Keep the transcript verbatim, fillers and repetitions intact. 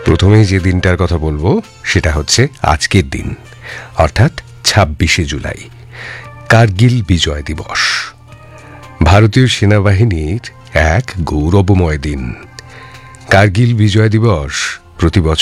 প্রথমেই যে দিনটার কথা বলবো সেটা হচ্ছে আজকের দিন, অর্থাৎ ছাব্বিশে জুলাই, কার্গিল বিজয় দিবস। ভারতীয় সেনাবাহিনীর এক গৌরবময় দিন। কার্গিল বিজয় দিবস প্রতি বছর